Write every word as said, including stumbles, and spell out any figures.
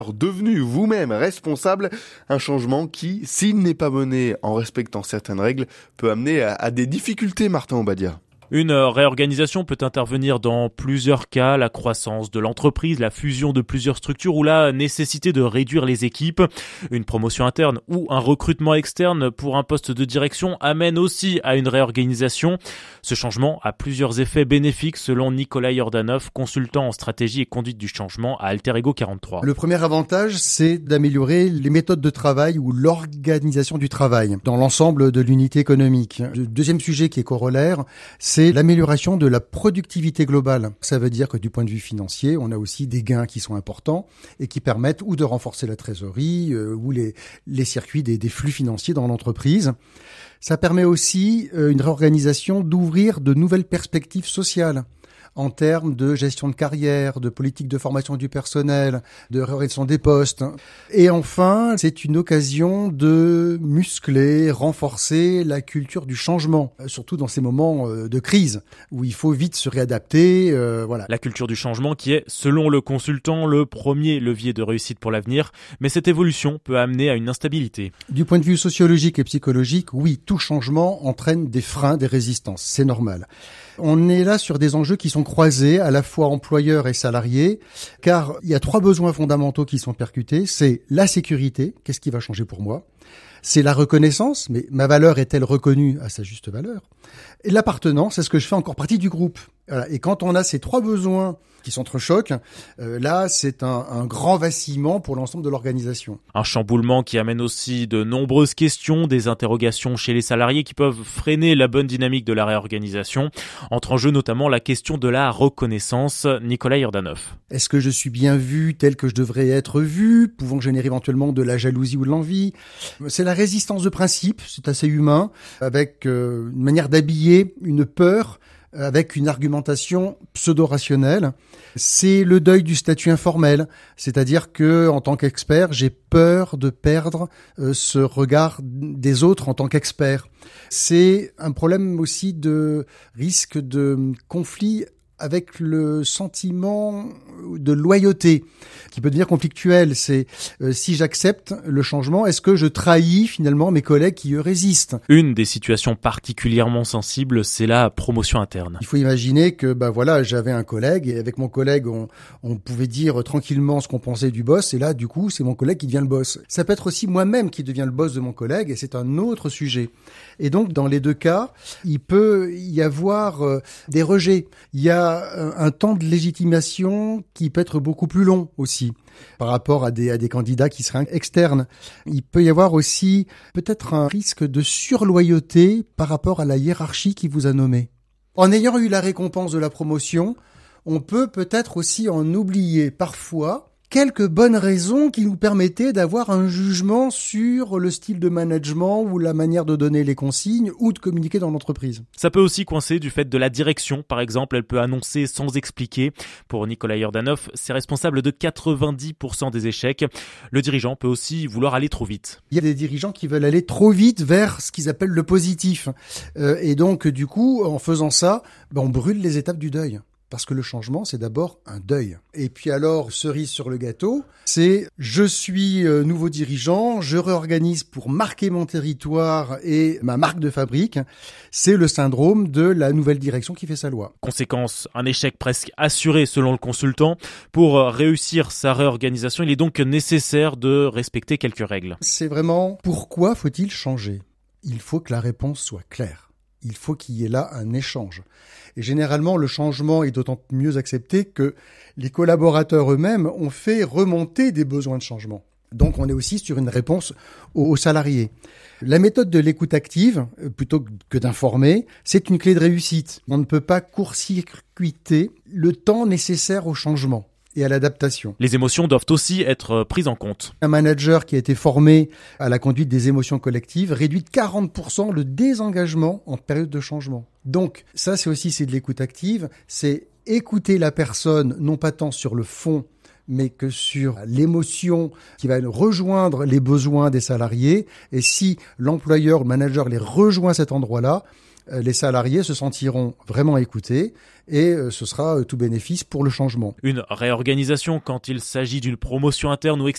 Devenu vous-même responsable, un changement qui, s'il n'est pas mené en respectant certaines règles, peut amener à, à des difficultés, Martin Obadia. Une réorganisation peut intervenir dans plusieurs cas, la croissance de l'entreprise, la fusion de plusieurs structures ou la nécessité de réduire les équipes. Une promotion interne ou un recrutement externe pour un poste de direction amène aussi à une réorganisation. Ce changement a plusieurs effets bénéfiques selon Nicolas Yordanov, consultant en stratégie et conduite du changement à Alter Ego quarante-trois. Le premier avantage, c'est d'améliorer les méthodes de travail ou l'organisation du travail dans l'ensemble de l'unité économique. Le deuxième sujet qui est corollaire, c'est C'est l'amélioration de la productivité globale. Ça veut dire que du point de vue financier, on a aussi des gains qui sont importants et qui permettent ou de renforcer la trésorerie euh, ou les, les circuits des, des flux financiers dans l'entreprise. Ça permet aussi euh, une réorganisation d'ouvrir de nouvelles perspectives sociales en termes de gestion de carrière, de politique de formation du personnel, de réorganisation des postes. Et enfin, c'est une occasion de muscler, renforcer la culture du changement, surtout dans ces moments de crise où il faut vite se réadapter. Euh, voilà. La culture du changement qui est, selon le consultant, le premier levier de réussite pour l'avenir, mais cette évolution peut amener à une instabilité. Du point de vue sociologique et psychologique, oui, tout changement entraîne des freins, des résistances, c'est normal. On est là sur des enjeux qui sont croisés, à la fois employeurs et salariés, car il y a trois besoins fondamentaux qui sont percutés. C'est la sécurité, qu'est-ce qui va changer pour moi ? C'est la reconnaissance, mais ma valeur est-elle reconnue à sa juste valeur ? Et l'appartenance, est-ce que je fais encore partie du groupe ? Voilà. Et quand on a ces trois besoins qui s'entrechoquent, euh, là, c'est un, un grand vacillement pour l'ensemble de l'organisation. Un chamboulement qui amène aussi de nombreuses questions, des interrogations chez les salariés qui peuvent freiner la bonne dynamique de la réorganisation. Entre en jeu notamment la question de la reconnaissance. Nicolas Yordanov. Est-ce que je suis bien vu tel que je devrais être vu, pouvant générer éventuellement de la jalousie ou de l'envie ? C'est la résistance de principe, c'est assez humain, avec euh, une manière d'habiller une peur, avec une argumentation pseudo-rationnelle. C'est le deuil du statut informel, c'est-à-dire que en tant qu'expert, j'ai peur de perdre euh, ce regard des autres en tant qu'expert. C'est un problème aussi de risque de conflit avec le sentiment de loyauté qui peut devenir conflictuel. C'est euh, si j'accepte le changement, est-ce que je trahis finalement mes collègues qui eux résistent ? Une des situations particulièrement sensibles, c'est la promotion interne. Il faut imaginer que bah voilà, j'avais un collègue et avec mon collègue, on, on pouvait dire tranquillement ce qu'on pensait du boss et là, du coup, c'est mon collègue qui devient le boss. Ça peut être aussi moi-même qui deviens le boss de mon collègue et c'est un autre sujet. Et donc, dans les deux cas, il peut y avoir euh, des rejets. Il y a un temps de légitimation qui peut être beaucoup plus long aussi par rapport à des, à des candidats qui seraient externes. Il peut y avoir aussi peut-être un risque de surloyauté par rapport à la hiérarchie qui vous a nommé. En ayant eu la récompense de la promotion, on peut peut-être aussi en oublier parfois quelques bonnes raisons qui nous permettaient d'avoir un jugement sur le style de management ou la manière de donner les consignes ou de communiquer dans l'entreprise. Ça peut aussi coincer du fait de la direction, par exemple, elle peut annoncer sans expliquer. Pour Nicolas Yordanov, c'est responsable de quatre-vingt-dix pour cent des échecs. Le dirigeant peut aussi vouloir aller trop vite. Il y a des dirigeants qui veulent aller trop vite vers ce qu'ils appellent le positif. Euh, et donc, du coup, en faisant ça, ben, on brûle les étapes du deuil. Parce que le changement, c'est d'abord un deuil. Et puis alors, cerise sur le gâteau, c'est je suis euh, nouveau dirigeant, je réorganise pour marquer mon territoire et ma marque de fabrique. C'est le syndrome de la nouvelle direction qui fait sa loi. Conséquence, un échec presque assuré selon le consultant. Pour réussir sa réorganisation, il est donc nécessaire de respecter quelques règles. C'est vraiment pourquoi faut-il changer ? Il faut que la réponse soit claire. Il faut qu'il y ait là un échange. Et généralement, le changement est d'autant mieux accepté que les collaborateurs eux-mêmes ont fait remonter des besoins de changement. Donc, on est aussi sur une réponse aux salariés. La méthode de l'écoute active, plutôt que d'informer, c'est une clé de réussite. On ne peut pas court-circuiter le temps nécessaire au changement et à l'adaptation. Les émotions doivent aussi être prises en compte. Un manager qui a été formé à la conduite des émotions collectives réduit de quarante pour cent le désengagement en période de changement. Donc, ça, c'est aussi c'est de l'écoute active, c'est écouter la personne, non pas tant sur le fond, mais que sur l'émotion qui va rejoindre les besoins des salariés. Et si l'employeur, le manager les rejoint à cet endroit-là, les salariés se sentiront vraiment écoutés et ce sera tout bénéfice pour le changement. Une réorganisation quand il s'agit d'une promotion interne ou externe